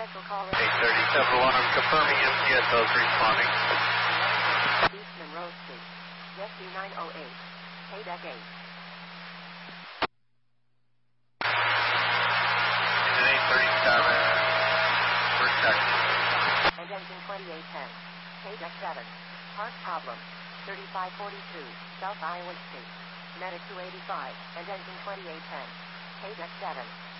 Special call. 837 I'm confirming MCSO's responding. East Monroe Street. Rescue 908. Payback 8. Engine 837. First taxi. And engine 2810. Payback 7. Park problem. 3542. South Iowa Street. Medic 285. And engine 2810. Payback 7.